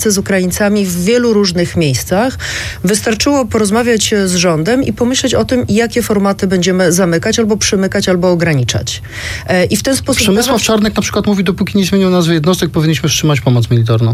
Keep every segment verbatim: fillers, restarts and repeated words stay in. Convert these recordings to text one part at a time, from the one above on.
z Ukraińcami w wielu różnych miejscach. Wystarczyło porozmawiać z rządem i pomyśleć o tym, jakie formaty będziemy zamykać, albo przymykać, albo ograniczać. E, I w ten sposób... Przemysław Czarnek na przykład mówi, dopóki nie zmienią nazwy jednostek, powinniśmy wstrzymać pomoc militarną.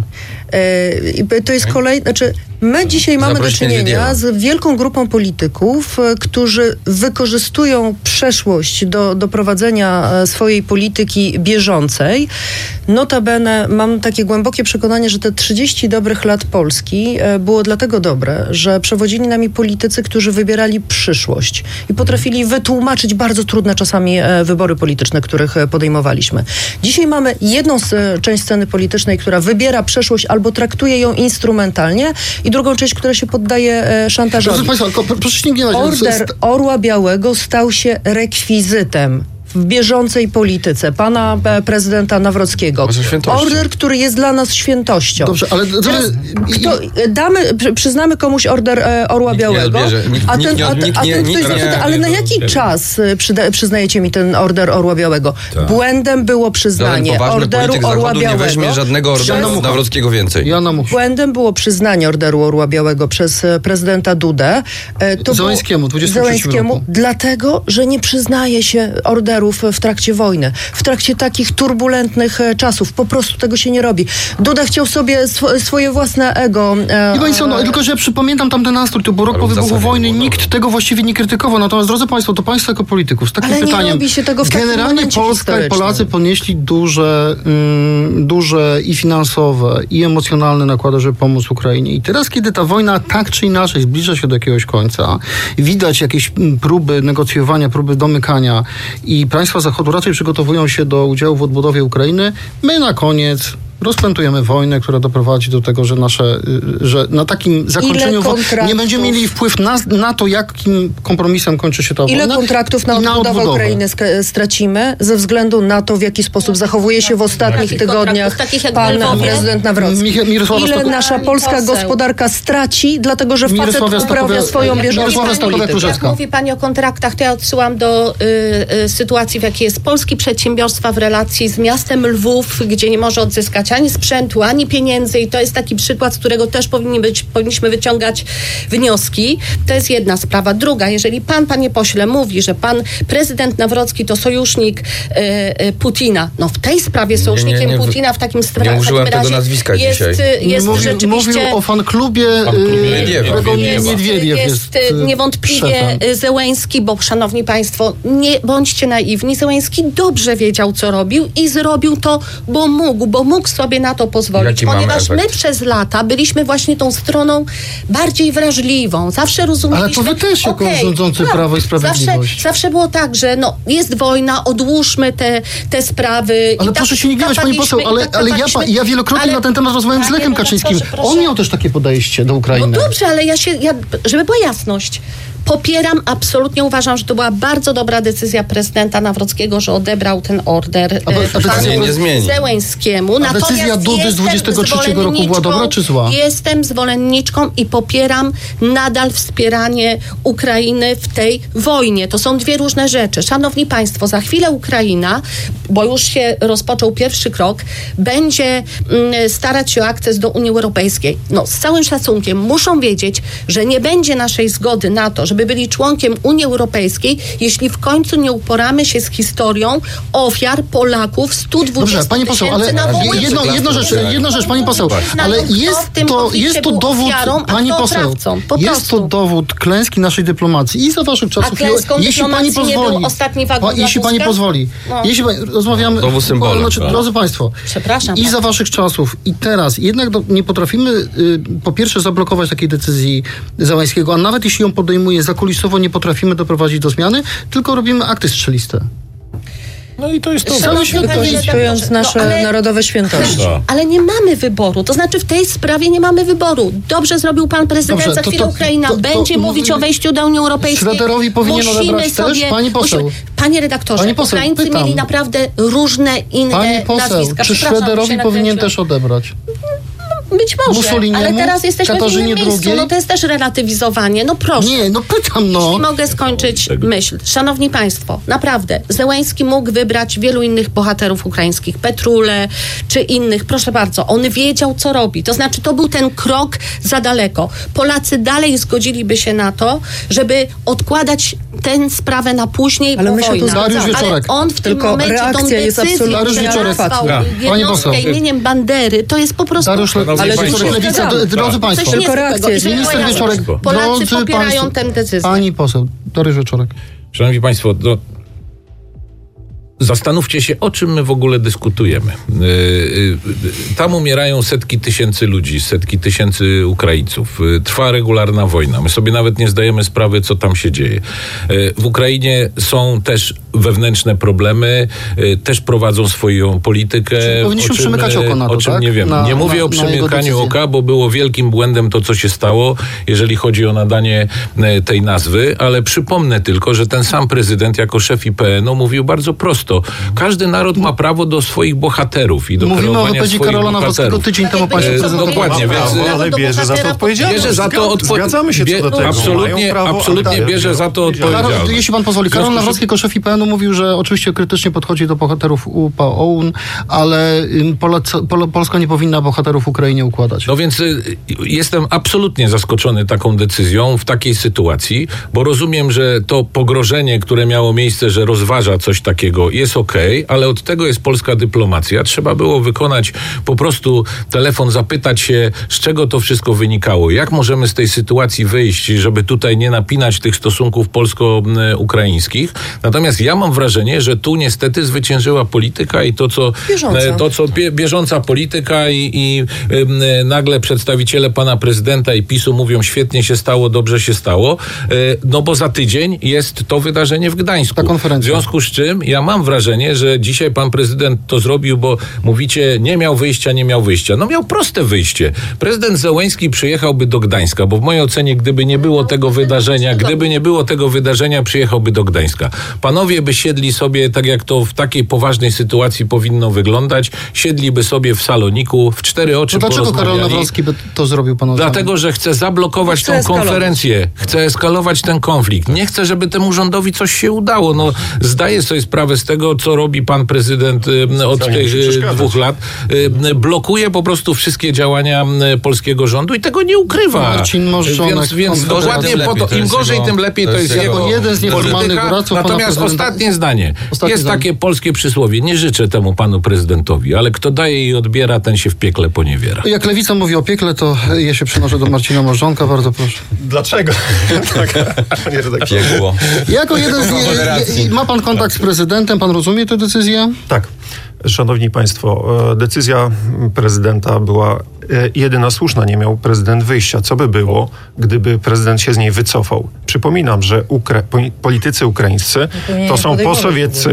E, to jest kolejne... Znaczy, my dzisiaj mamy do czynienia z wielką grupą polityków, którzy wykorzystują przeszłość do, do prowadzenia swojej polityki bieżącej. Notabene mam takie głębokie przekonanie, że te trzydzieści dobrych lat Polski było dlatego dobre, że przewodzili nami politycy, którzy wybierali przyszłość i potrafili wytłumaczyć bardzo trudne czasami wybory polityczne, których podejmowaliśmy. Dzisiaj mamy jedną część sceny politycznej, która wybiera przeszłość albo traktuje ją instrumentalnie i drugą część, która się poddaje szantażowi. Proszę Państwa, proszę się nie gniewać. Order Orła Białego stał się rekwizytem w bieżącej polityce pana prezydenta Nawrockiego. Order, który jest dla nas świętością. Dobrze, ale... Teraz, kto, damy, przyznamy komuś order e, Orła nikt Białego, nikt, a ten, nikt, a, nikt, a ten nikt, ktoś nikt, zapyta, ale na jaki czas przyda, przyznajecie mi ten order Orła Białego? Tak. Błędem było przyznanie orderu Orła Białego. Nie weźmie żadnego orderu Nawrockiego więcej. Błędem było przyznanie orderu Orła Białego przez prezydenta Dudę. To Zełenskiemu, dwudziestego trzeciego roku. Dlatego, że nie przyznaje się orderów w trakcie wojny. W trakcie takich turbulentnych czasów. Po prostu tego się nie robi. Duda chciał sobie sw- swoje własne ego... E, I Państwo, no, tylko że ja przypamiętam tamten nastrój, to był rok po wybuchu wojny, nikt dobra. tego właściwie nie krytykował. Natomiast, drodzy Państwo, to Państwo jako polityków z takim Ale pytaniem... nie robi się tego w Generalnie Polska i Polacy ponieśli duże, mm, duże i finansowe, i emocjonalne nakłady, żeby pomóc Ukrainie. I teraz, kiedy ta wojna tak czy inaczej zbliża się do jakiegoś końca, widać jakieś próby negocjowania, próby domykania i państwa Zachodu raczej przygotowują się do udziału w odbudowie Ukrainy, my na koniec rozpętujemy wojnę, która doprowadzi do tego, że nasze, że na takim zakończeniu nie będziemy mieli wpływ na, na to, jakim kompromisem kończy się ta Ile wojna. Ile kontraktów na odbudowę, na odbudowę Ukrainy sk- stracimy ze względu na to, w jaki sposób zachowuje się w ostatnich takich tygodniach pan prezydent Nawrocki. Mirosława Ile Stok- nasza polska poseł. gospodarka straci, dlatego że facet Mirosława uprawia Stokowia- swoją bieżącą politykę. Jak mówi pani o kontraktach, to ja odsyłam do y, y, sytuacji, w jakiej jest polski przedsiębiorstwa w relacji z miastem Lwów, gdzie nie może odzyskać ani sprzętu, ani pieniędzy i to jest taki przykład, z którego też powinni być, powinniśmy wyciągać wnioski. To jest jedna sprawa. Druga, jeżeli pan, panie pośle, mówi, że pan prezydent Nawrocki to sojusznik y, y, Putina, no w tej sprawie sojusznikiem nie, nie, nie, Putina w takim sprawie nie użyłem tego nazwiska jest, dzisiaj. jest Mówił, rzeczywiście... mówił o fanklubie Niedwiediew. Jest, jest niewątpliwie szefem. Zełenski, bo szanowni państwo, nie bądźcie naiwni, Zełenski dobrze wiedział, co robił i zrobił to, bo mógł, bo mógł sobie na to pozwolić, Jaki ponieważ my przez lata byliśmy właśnie tą stroną bardziej wrażliwą. Zawsze rozumieliśmy... Ale to wy też jako okay, rządzący tak, Prawo i Sprawiedliwość. Zawsze, zawsze było tak, że no, jest wojna, odłóżmy te, te sprawy. Ale i proszę tak się nie gniewać, pani poseł, ale, tak ale ja, ja wielokrotnie ale, na ten temat rozmawiałem z Lechem Kaczyńskim. On miał też takie podejście do Ukrainy. No dobrze, ale ja się, ja, żeby była jasność, popieram, absolutnie uważam, że to była bardzo dobra decyzja prezydenta Nawrockiego, że odebrał ten order a, a decyzja nie, nie zmieni. Zełenskiemu. A Natomiast decyzja Dudy z dwudziestego trzeciego roku była dobra czy zła? Jestem zwolenniczką i popieram nadal wspieranie Ukrainy w tej wojnie. To są dwie różne rzeczy. Szanowni Państwo, za chwilę Ukraina, bo już się rozpoczął pierwszy krok, będzie mm, starać się o akces do Unii Europejskiej. No, z całym szacunkiem muszą wiedzieć, że nie będzie naszej zgody na to, żeby byli członkiem Unii Europejskiej, jeśli w końcu nie uporamy się z historią ofiar Polaków stu dwudziestu Dobrze, pani poseł, ale na jedno, jedno rzecz, jedna rzecz, pani poseł, ale jest to, jest to dowód, ofiarą, pani poseł, jest to dowód klęski naszej dyplomacji i za waszych czasów, jeśli pani pozwoli, pa, jeśli pani pozwoli, no. jeśli pani, rozmawiamy, symbolem, znaczy, tak. drodzy państwo, przepraszam, i za waszych czasów, i teraz, jednak do, nie potrafimy y, po pierwsze zablokować takiej decyzji Zełenskiego, a nawet jeśli ją podejmuje zakulisowo, nie potrafimy doprowadzić do zmiany, tylko robimy akty strzeliste. No i to jest to. Cały świat wykorzystując nasze no, ale, narodowe świętości. No. Ale nie mamy wyboru. To znaczy w tej sprawie nie mamy wyboru. Dobrze zrobił pan prezydent, Dobrze, za to, chwilę to, Ukraina to, to, będzie to mówić mówi... o wejściu do Unii Europejskiej. Schroederowi powinien musimy odebrać sobie, też? Pani poseł. Musimy, panie redaktorze, Pani poseł, Ukraińcy pytam. mieli naprawdę różne inne Pani poseł, nazwiska. czy Schroederowi powinien też odebrać? być może, Mussoliniemu, ale teraz jesteśmy Katarzynie w innym miejscu. drugiej. No to jest też relatywizowanie. No proszę. Nie, no pytam, no. Jeśli mogę skończyć myśl. Szanowni Państwo, naprawdę, Zełenski mógł wybrać wielu innych bohaterów ukraińskich, Petrulę czy innych. Proszę bardzo, on wiedział, co robi. To znaczy, to był ten krok za daleko. Polacy dalej zgodziliby się na to, żeby odkładać tę sprawę na później, ale bo my się wojna. tu Dariusz Ale Wieczorek. on w Tylko tym momencie tą reakcja jest decyzję, absolutnie Dariusz Wieczorek. nazwał Ja. Pani jednostkę poseł. imieniem Bandery, to jest po prostu... Dariusz Le- Ale Wieczorek, Lewica, zgadzamy. drodzy Państwo. Coś Tylko reakcja jest. Minister Wieczorek, Polacy drodzy popierają państwo, tę decyzję. Pani poseł, Dariusz Wieczorek. Szanowni Państwo, to zastanówcie się, o czym my w ogóle dyskutujemy. Yy, yy, tam umierają setki tysięcy ludzi, setki tysięcy Ukraińców. Yy, trwa regularna wojna. My sobie nawet nie zdajemy sprawy, co tam się dzieje. Yy, w Ukrainie są też wewnętrzne problemy, yy, też prowadzą swoją politykę. Czyli powinniśmy o czym, przymykać oko na to, o czym tak? nie wiem. Na- nie mówię na- o na jego przymykaniu decyzję. oka, bo było wielkim błędem to, co się stało, jeżeli chodzi o nadanie e, tej nazwy, ale przypomnę tylko, że ten sam prezydent jako szef I P N u mówił bardzo prosto. Każdy naród ma prawo do swoich bohaterów i do Mówimy o kreowania wypowiedzi swoich Karola Nawrockiego bohaterów. tydzień temu państwo E, prezentowali. dokładnie, więc ale bierze za to odpowiedzialność. bierze za to odpo- Zgadzamy się co do tego. Absolutnie, Mają prawo, absolutnie ale- bierze za to Karol, odpowiedzialność. jeśli pan pozwoli, Karol Nawrocki jako szef I P N u mówił, że oczywiście krytycznie podchodzi do bohaterów U P A O U N, ale ym, Polac- Pol- Polska nie powinna bohaterów Ukrainie układać. No więc y, jestem absolutnie zaskoczony taką decyzją w takiej sytuacji, bo rozumiem, że to pogrożenie, które miało miejsce, że rozważa coś takiego, jest okej, ale od tego jest polska dyplomacja. Trzeba było wykonać po prostu telefon, zapytać się, z czego to wszystko wynikało, jak możemy z tej sytuacji wyjść, żeby tutaj nie napinać tych stosunków polsko-ukraińskich. Natomiast ja mam wrażenie, że tu niestety zwyciężyła polityka i to, co Bieżąca. to, co bie, bieżąca polityka i, i ym, nagle przedstawiciele pana prezydenta i PiSu mówią, świetnie się stało, dobrze się stało, y, no bo za tydzień jest to wydarzenie w Gdańsku. Ta konferencja. W związku z czym ja mam wrażenie, że dzisiaj pan prezydent to zrobił, bo mówicie, nie miał wyjścia, nie miał wyjścia. No miał proste wyjście. Prezydent Zełenski przyjechałby do Gdańska, bo w mojej ocenie, gdyby nie było tego wydarzenia, gdyby nie było tego wydarzenia, przyjechałby do Gdańska. Panowie by siedli sobie, tak jak to w takiej poważnej sytuacji powinno wyglądać, siedliby sobie w saloniku, w cztery oczy To dlaczego Karol porozmawiali. Nawrocki by to zrobił, panu Dlatego, że chce zablokować Chce tą eskalować. konferencję, chce eskalować ten konflikt. Nie chce, żeby temu rządowi coś się udało. No, zdaję sobie sprawę z tego, co robi pan prezydent y, od Wcale nie tych musi y, przeszkadzać. dwóch lat. Y, blokuje po prostu wszystkie działania y, polskiego rządu i tego nie ukrywa. Marcin Morzonek, Więc, więc on- dokładnie Tym po to, lepiej, to im jest gorzej, jego- tym lepiej, to jest jego- jego jeden z nieformalnych polityka. doradców pana Natomiast prezydenta. ostatnie zdanie. Ostatnie jest zdanie. takie polskie przysłowie. Nie życzę temu panu prezydentowi, ale kto daje i odbiera, ten się w piekle poniewiera. Jak Lewica mówi o piekle, to ja się przenoszę do Marcina Morzonka, bardzo proszę. Dlaczego? tak, panie redaktorze. Piekło. Jako jeden z Moderacji. ma pan kontakt z prezydentem, pan rozumie tę decyzję? Tak. Szanowni Państwo, e, decyzja prezydenta była e, jedyna słuszna. Nie miał prezydent wyjścia. Co by było, gdyby prezydent się z niej wycofał? Przypominam, że ukra- po- politycy ukraińscy powinien to są podejmować posowiecy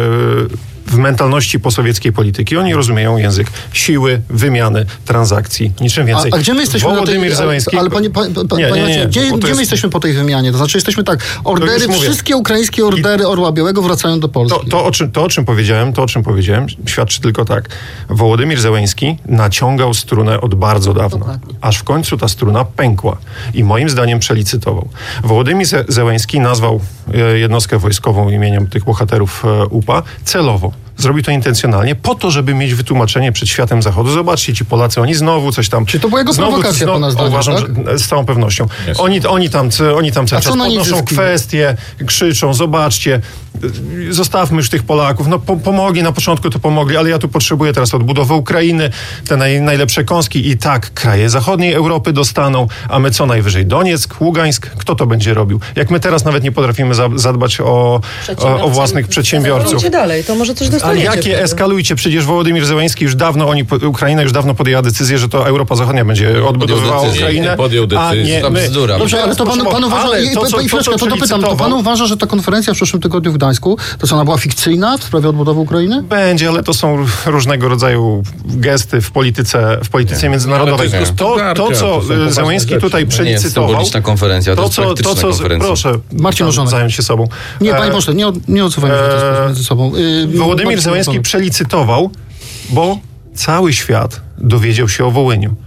e, w mentalności posowieckiej polityki. Oni rozumieją język siły, wymiany, transakcji, niczym więcej. A, a gdzie my jesteśmy na Wołodymyr tej, Zełenski... Ale panie, panie, panie, Nie, nie, nie, Maciej, gdzie, bo to gdzie my jest- jesteśmy po tej wymianie? To znaczy jesteśmy tak, ordery, już mówię. wszystkie ukraińskie ordery Orła Białego wracają do Polski. To, to, o czym, to, o czym powiedziałem, to, o czym powiedziałem, świadczy tylko tak. Wołodymyr Zełenski naciągał strunę od bardzo dawna, aż w końcu ta struna pękła i moim zdaniem przelicytował. Wołodymyr Ze- Zełenski nazwał e, jednostkę wojskową imieniem tych bohaterów e, U P A celowo. Zrobił to intencjonalnie, po to, żeby mieć wytłumaczenie przed światem Zachodu. Zobaczcie, ci Polacy, oni znowu coś tam... Czyli to była jego znowu, prowokacja, pana zdaniem, Uważam, tak? że z całą pewnością. Oni, oni tam, oni tam cały A co czas na nich podnoszą zyski? kwestie, krzyczą, zobaczcie, y, zostawmy już tych Polaków. No po, pomogli, na początku to pomogli, ale ja tu potrzebuję teraz odbudowy Ukrainy, te naj, najlepsze kąski i tak kraje zachodniej Europy dostaną, a my co najwyżej Donieck, Ługańsk, kto to będzie robił? Jak my teraz nawet nie potrafimy za, zadbać o, o, o własnych przedsiębiorców. Idźcie dalej, to może coś Ale dostaniecie. jakie wtedy. eskalujcie? Przecież Wołodymyr Zełenski już dawno, oni, Ukraina już dawno podjęła decyzję, że to Europa Zachodnia będzie odbudowywała decyzję, Ukrainę. podjął a decyzję. nie To my. bzdura. Dobrze, ale to pan, pan uważa, Ale i, to, co- i, to, chwileczkę, co to dopytam, to przelicytował- pan uważa, że ta konferencja w przyszłym tygodniu w Gdańsku, to co, ona była fikcyjna w sprawie odbudowy Ukrainy? Będzie, ale to są różnego rodzaju gesty w polityce, w polityce międzynarodowej. Ale to jest To, gospodarka, to, to są co poważne Zełenski rzeczy. tutaj To nie jest przelicytował, symboliczna konferencja, to, to jest co, to, praktyczna co konferencja. proszę Marcin Morzonek. zająć się sobą. Nie, E, panie pośle, nie, od- nie odzywajmy się w ten sposób między sobą. Yy, Wołodymyr Marcin Zełenski Morzonek. przelicytował, bo cały świat dowiedział się o Wołyniu.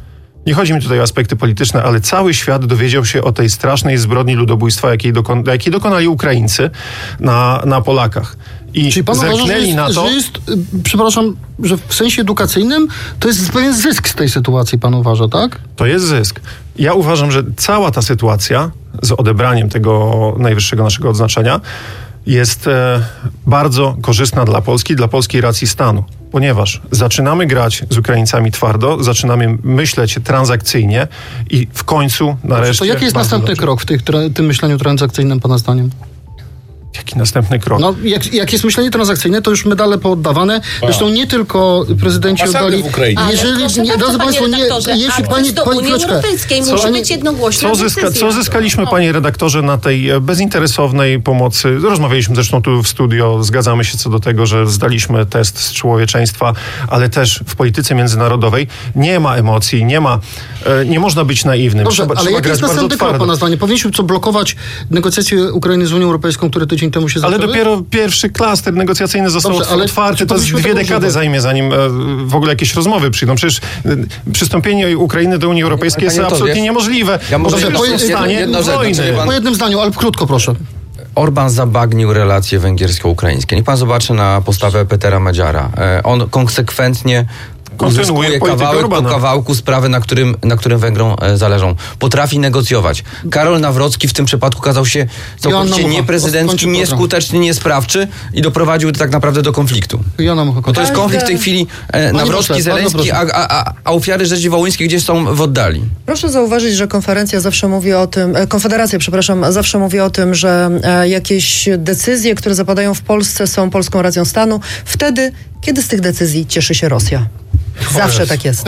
Nie chodzi mi tutaj o aspekty polityczne, ale cały świat dowiedział się o tej strasznej zbrodni ludobójstwa, jakiej, dokon- jakiej dokonali Ukraińcy na, na Polakach. I Czyli pan uważa, że jest, na to. Że jest, przepraszam, że w sensie edukacyjnym to jest pewien zysk z tej sytuacji, pan uważa, tak? To jest zysk. Ja uważam, że cała ta sytuacja z odebraniem tego najwyższego naszego odznaczenia jest e, bardzo korzystna dla Polski, dla polskiej racji stanu. Ponieważ zaczynamy grać z Ukraińcami twardo, zaczynamy myśleć transakcyjnie i w końcu nareszcie... To jaki jest następny dobrze. krok w tych, tym myśleniu transakcyjnym, pana zdaniem? Jaki następny krok? No, jak, jak jest myślenie transakcyjne, to już medale pooddawane. Zresztą nie tylko prezydenci oddali... w Ukrainie. Jeżeli, proszę nie, bardzo, drodzy Państwo, nie, jeśli pani... do Unii Europejskiej musi być jednogłośna co, zyska, co zyskaliśmy, no. panie redaktorze, na tej bezinteresownej pomocy? Rozmawialiśmy zresztą tu w studio, zgadzamy się co do tego, że zdaliśmy test z człowieczeństwa, ale też w polityce międzynarodowej nie ma emocji, nie ma, nie można być naiwnym. Dobrze, trzeba, ale trzeba jaki jest następny krok, pana zdanie? Powinniśmy co blokować negocjacje Ukrainy z Unią Europejską, które tydzień temu się zaczęły? Ale dopiero pierwszy klaster negocjacyjny został Dobrze, ale otwarty. To dwie dekady zajmie, zanim e, w ogóle jakieś rozmowy przyjdą. Przecież e, przystąpienie Ukrainy do Unii Europejskiej jest absolutnie niemożliwe. Ja może Dobrze, po, jedno, stanie jedno, wojny. pan... Po jednym zdaniu, ale krótko proszę. Orban zabagnił relacje węgiersko-ukraińskie. Niech pan zobaczy na postawę Petera Medziara. E, on konsekwentnie uzyskuje kawałek po kawałku sprawy, na którym, na którym Węgrom e, zależą. Potrafi negocjować. Karol Nawrocki w tym przypadku kazał się całkowicie nieprezydencki, nieskuteczny, niesprawczy i doprowadził tak naprawdę do konfliktu. Bo to jest konflikt w tej chwili e, Nawrocki, Zeleński, a, a, a ofiary rzezi wołyńskiej gdzieś są w oddali. Proszę zauważyć, że konferencja zawsze mówi o tym, e, Konfederacja, przepraszam, zawsze mówi o tym, że e, jakieś decyzje, które zapadają w Polsce, są polską racją stanu wtedy, kiedy z tych decyzji cieszy się Rosja. Zawsze tak jest.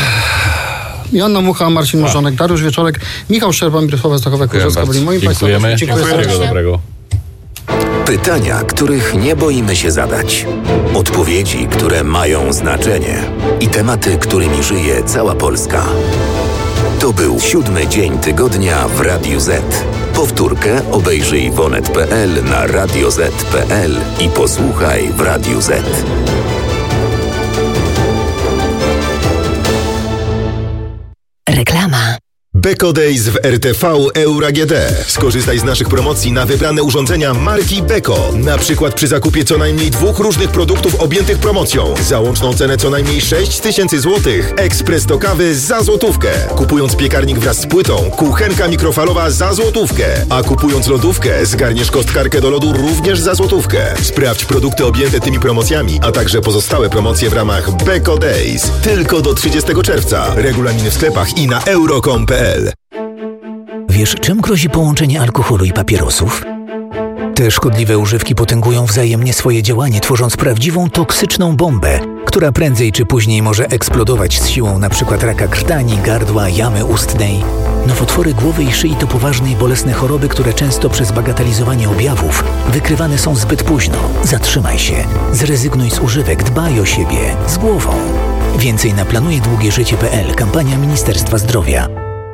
Joanna Mucha, Marcin Morzonek, Dariusz Wieczorek, Michał Szczerba, Mirosława Stachowek-Korzewska byli moim Państwa. Dziękujemy. Wszystkiego dobrego. Pytania, których nie boimy się zadać. Odpowiedzi, które mają znaczenie. I tematy, którymi żyje cała Polska. To był siódmy dzień tygodnia w Radiu Z. Powtórkę obejrzyj w onet kropka pe el, na radio zet kropka pe el i posłuchaj w Radiu Z. Reklama. Beko Days w R T V Euro G D. Skorzystaj z naszych promocji na wybrane urządzenia marki Beko. Na przykład przy zakupie co najmniej dwóch różnych produktów objętych promocją. Za łączną cenę co najmniej sześć tysięcy złotych. Ekspres do kawy za złotówkę. Kupując piekarnik wraz z płytą, kuchenka mikrofalowa za złotówkę. A kupując lodówkę, zgarniesz kostkarkę do lodu również za złotówkę. Sprawdź produkty objęte tymi promocjami, a także pozostałe promocje w ramach Beko Days. Tylko do trzydziestego czerwca. Regulaminy w sklepach i na euro kropka com kropka pe el. Wiesz, czym grozi połączenie alkoholu i papierosów? Te szkodliwe używki potęgują wzajemnie swoje działanie, tworząc prawdziwą toksyczną bombę, która prędzej czy później może eksplodować z siłą np. raka krtani, gardła, jamy ustnej. Nowotwory głowy i szyi to poważne i bolesne choroby, które często przez bagatelizowanie objawów wykrywane są zbyt późno. Zatrzymaj się, zrezygnuj z używek, dbaj o siebie, z głową. Więcej na planuje długie życie kropka pe el. Kampania Ministerstwa Zdrowia.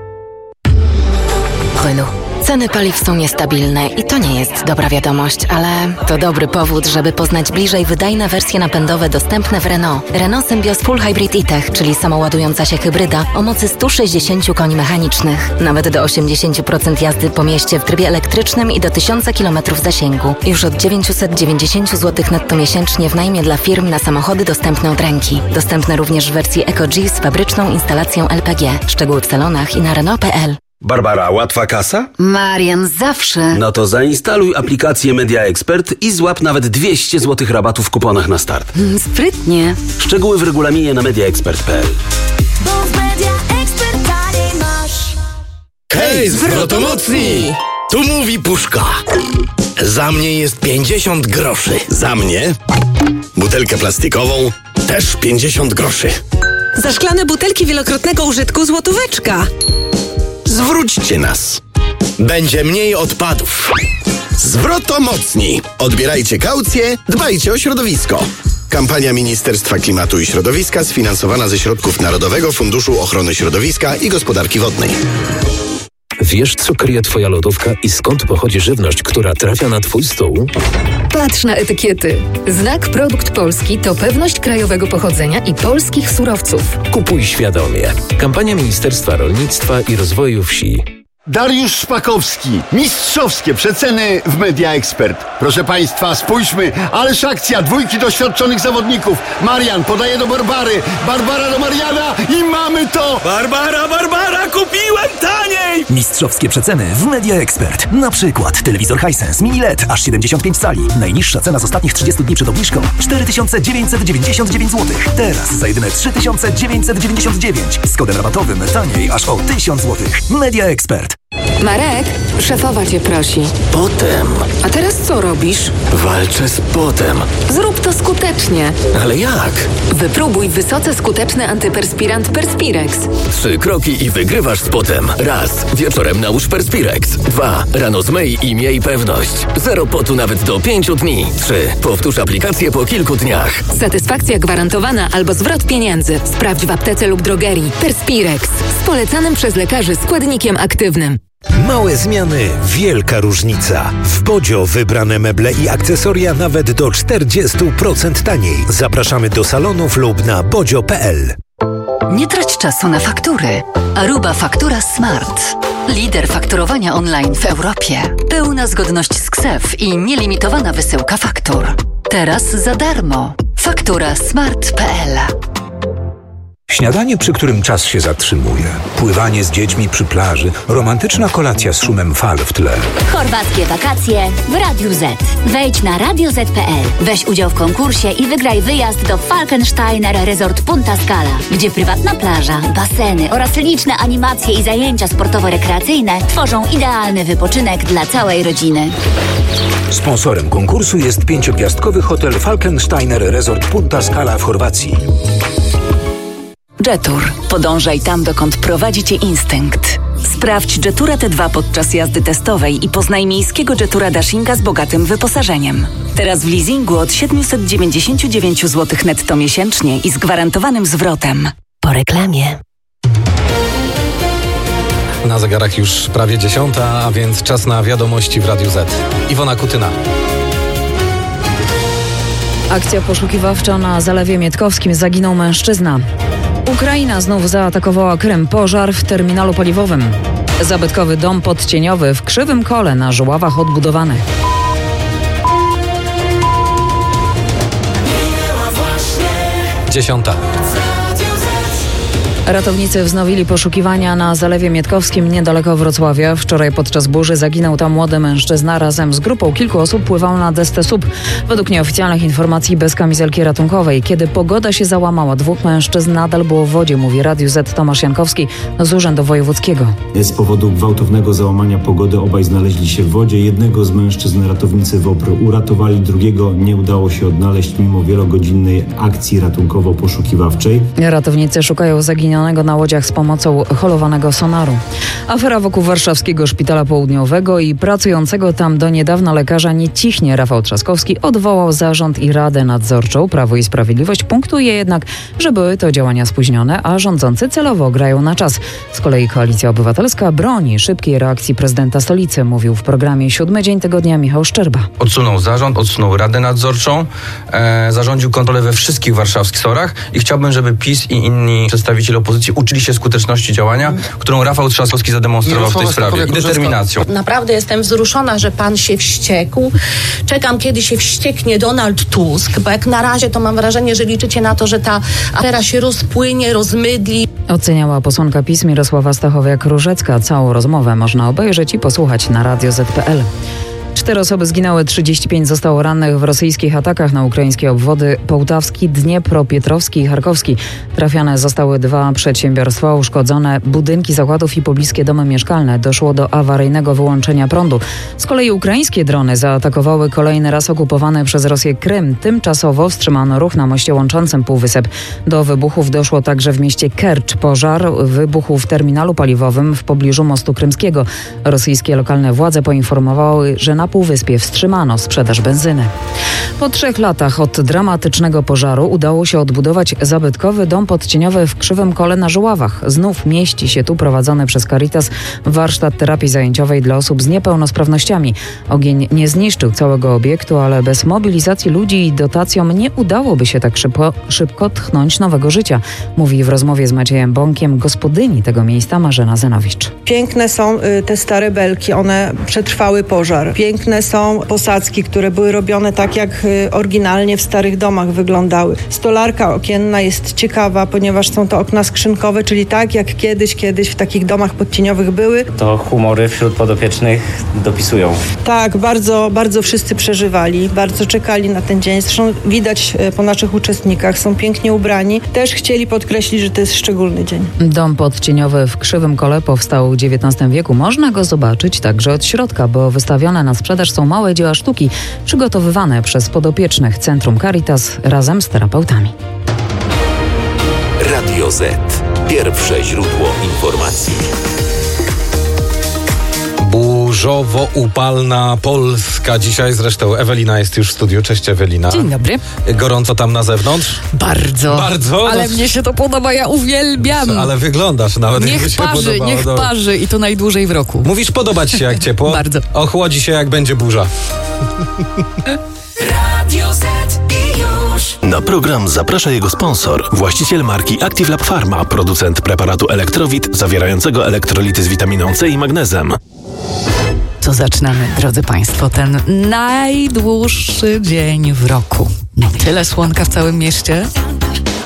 Renault. Ceny paliw są niestabilne i to nie jest dobra wiadomość, ale to dobry powód, żeby poznać bliżej wydajne wersje napędowe dostępne w Renault. Renault Symbioz Full Hybrid e-Tech, czyli samoładująca się hybryda o mocy sto sześćdziesiąt koni mechanicznych. Nawet do osiemdziesiąt procent jazdy po mieście w trybie elektrycznym i do tysiąc kilometrów zasięgu. Już od dziewięćset dziewięćdziesiąt złotych netto miesięcznie w najmie dla firm na samochody dostępne od ręki. Dostępne również w wersji Eco-G z fabryczną instalacją el pe gie. Szczegóły w salonach i na renault kropka pe el. Barbara, łatwa kasa? Marian, zawsze. No to zainstaluj aplikację Media Expert i złap nawet dwieście złotych rabatu w kuponach na start. Mm, sprytnie. Szczegóły w regulaminie na media expert kropka pe el. Bo w Media Expert taniej masz. Hej, zwrotomocni! Tu mówi Puszka. Za mnie jest pięćdziesiąt groszy. Za mnie butelkę plastikową też pięćdziesiąt groszy. Za szklane butelki wielokrotnego użytku złotóweczka. Zwróćcie nas. Będzie mniej odpadów. Zwrotomocni. Odbierajcie kaucję, dbajcie o środowisko. Kampania Ministerstwa Klimatu i Środowiska sfinansowana ze środków Narodowego Funduszu Ochrony Środowiska i Gospodarki Wodnej. Wiesz, co kryje twoja lodówka i skąd pochodzi żywność, która trafia na twój stół? Patrz na etykiety. Znak Produkt Polski to pewność krajowego pochodzenia i polskich surowców. Kupuj świadomie. Kampania Ministerstwa Rolnictwa i Rozwoju Wsi. Dariusz Szpakowski. Mistrzowskie przeceny w Media Expert. Proszę Państwa, spójrzmy. Ależ akcja. Dwójki doświadczonych zawodników. Marian podaje do Barbary. Barbara do Mariana i mamy to! Barbara, Barbara, kupiłem taniej! Mistrzowskie przeceny w Media Expert. Na przykład telewizor Hisense Mini L E D aż siedemdziesiąt pięć cali. Najniższa cena z ostatnich trzydziestu dni przed obniżką cztery tysiące dziewięćset dziewięćdziesiąt dziewięć złotych. Teraz za jedyne trzy tysiące dziewięćset dziewięćdziesiąt dziewięć. Z kodem rabatowym taniej aż o tysiąc złotych. Media Expert. Marek, szefowa cię prosi. Potem. A teraz co robisz? Walczę z potem. Zrób to skutecznie. Ale jak? Wypróbuj wysoce skuteczny antyperspirant Perspirex. Trzy kroki i wygrywasz z potem. Raz. Wieczorem nałóż Perspirex. Dwa. Rano zmyj i miej pewność. Zero potu nawet do pięciu dni. Trzy. Powtórz aplikację po kilku dniach. Satysfakcja gwarantowana albo zwrot pieniędzy. Sprawdź w aptece lub drogerii. Perspirex. Z polecanym przez lekarzy składnikiem aktywnym. Małe zmiany, wielka różnica. W Bodzio wybrane meble i akcesoria nawet do czterdzieści procent taniej. Zapraszamy do salonów lub na bodzio kropka p l. Nie trać czasu na faktury. Aruba Faktura Smart. Lider fakturowania online w Europie. Pełna zgodność z K S E F i nielimitowana wysyłka faktur. Teraz za darmo. faktura smart kropka p l. Śniadanie, przy którym czas się zatrzymuje. Pływanie z dziećmi przy plaży. Romantyczna kolacja z szumem fal w tle. Chorwackie wakacje w Radiu Z. Wejdź na radio zet kropka p l. Weź udział w konkursie i wygraj wyjazd do Falkensteiner Resort Punta Scala, gdzie prywatna plaża, baseny oraz liczne animacje i zajęcia sportowo-rekreacyjne tworzą idealny wypoczynek dla całej rodziny. Sponsorem konkursu jest pięciogwiazdkowy hotel Falkensteiner Resort Punta Scala w Chorwacji. Jetour. Podążaj tam, dokąd prowadzi cię instynkt. Sprawdź Jetura T dwa podczas jazdy testowej i poznaj miejskiego Jetura Dashinga z bogatym wyposażeniem. Teraz w leasingu od siedemset dziewięćdziesiąt dziewięć złotych netto miesięcznie i z gwarantowanym zwrotem. Po reklamie. Na zegarach już prawie dziesiąta, a więc czas na wiadomości w Radiu Z. Iwona Kutyna. Akcja poszukiwawcza na Zalewie Mietkowskim. Zaginął mężczyzna. Ukraina znów zaatakowała Krym. Pożar w terminalu paliwowym. Zabytkowy dom podcieniowy w Krzywym Kole na Żuławach odbudowany. Dziesiąta. Ratownicy wznowili poszukiwania na Zalewie Mietkowskim niedaleko Wrocławia. Wczoraj podczas burzy zaginął tam młody mężczyzna. Razem z grupą kilku osób pływał na desce S U P. Według nieoficjalnych informacji bez kamizelki ratunkowej. Kiedy pogoda się załamała, dwóch mężczyzn nadal było w wodzie, mówi Radiu Z Tomasz Jankowski z Urzędu Wojewódzkiego. Z powodu gwałtownego załamania pogody obaj znaleźli się w wodzie. Jednego z mężczyzn ratownicy WOPR uratowali, drugiego nie udało się odnaleźć mimo wielogodzinnej akcji ratunkowo-poszukiwawczej. Ratownicy szukają zaginionych na łodziach z pomocą holowanego sonaru. Afera wokół warszawskiego szpitala południowego i pracującego tam do niedawna lekarza nie cichnie. Rafał Trzaskowski odwołał zarząd i radę nadzorczą. Prawo i Sprawiedliwość punktuje jednak, że były to działania spóźnione, a rządzący celowo grają na czas. Z kolei Koalicja Obywatelska broni szybkiej reakcji prezydenta stolicy, mówił w programie Siódmy Dzień Tygodnia Michał Szczerba. Odsunął zarząd, odsunął radę nadzorczą, e, zarządził kontrolę we wszystkich warszawskich sorach i chciałbym, żeby PiS i inni przedstawiciele opozycji uczyli się skuteczności działania, którą Rafał Trzaskowski zademonstrował w tej sprawie i determinacją. Naprawdę jestem wzruszona, że pan się wściekł. Czekam, kiedy się wścieknie Donald Tusk, bo jak na razie to mam wrażenie, że liczycie na to, że ta afera się rozpłynie, rozmydli. Oceniała posłanka PiS Mirosława Stachowiak-Różecka. Całą rozmowę można obejrzeć i posłuchać na radio zet kropka p l. Cztery osoby zginęły, trzydzieści pięć zostało rannych w rosyjskich atakach na ukraińskie obwody Połtawski, Dniepropietrowski i Charkowski. Trafiane zostały dwa przedsiębiorstwa, uszkodzone budynki zakładów i pobliskie domy mieszkalne. Doszło do awaryjnego wyłączenia prądu. Z kolei ukraińskie drony zaatakowały kolejny raz okupowany przez Rosję Krym. Tymczasowo wstrzymano ruch na moście łączącym Półwysep. Do wybuchów doszło także w mieście Kercz. Pożar wybuchł w terminalu paliwowym w pobliżu mostu krymskiego. Rosyjskie lokalne władze poinformowały, że na Półwyspie wstrzymano sprzedaż benzyny. Po trzech latach od dramatycznego pożaru udało się odbudować zabytkowy dom podcieniowy w Krzywym Kole na Żuławach. Znów mieści się tu prowadzony przez Caritas warsztat terapii zajęciowej dla osób z niepełnosprawnościami. Ogień nie zniszczył całego obiektu, ale bez mobilizacji ludzi i dotacjom nie udałoby się tak szybko, szybko tchnąć nowego życia, mówi w rozmowie z Maciejem Bąkiem gospodyni tego miejsca Marzena Zenowicz. Piękne są y, te stare belki, one przetrwały pożar. Piękne są posadzki, które były robione tak, jak y, oryginalnie w starych domach wyglądały. Stolarka okienna jest ciekawa, ponieważ są to okna skrzynkowe, czyli tak jak kiedyś, kiedyś w takich domach podcieniowych były. To humory wśród podopiecznych dopisują. Tak, bardzo, bardzo wszyscy przeżywali, bardzo czekali na ten dzień. Zresztą widać y, po naszych uczestnikach, są pięknie ubrani. Też chcieli podkreślić, że to jest szczególny dzień. Dom podcieniowy w Krzywym Kole powstał w dziewiętnastym wieku. Można go zobaczyć także od środka, bo wystawione na sprzedaż są małe dzieła sztuki przygotowywane przez podopiecznych Centrum Caritas razem z terapeutami. Radio Z. Pierwsze źródło informacji. Burzowo-upalna Polska. Dzisiaj zresztą Ewelina jest już w studiu. Cześć Ewelina. Dzień dobry. Gorąco tam na zewnątrz? Bardzo. Bardzo? Ale no, mnie się to podoba, ja uwielbiam. Ale wyglądasz nawet. Niech się parzy, podobało. niech Dobra. parzy i to najdłużej w roku. Mówisz, podoba ci się jak ciepło? Bardzo. Ochłodzi się jak będzie burza. Radio Z i już. Na program zaprasza jego sponsor, właściciel marki Active Lab Pharma, producent preparatu Elektrowit zawierającego elektrolity z witaminą C i magnezem. To zaczynamy, drodzy Państwo, ten najdłuższy dzień w roku. No, tyle słonka w całym mieście.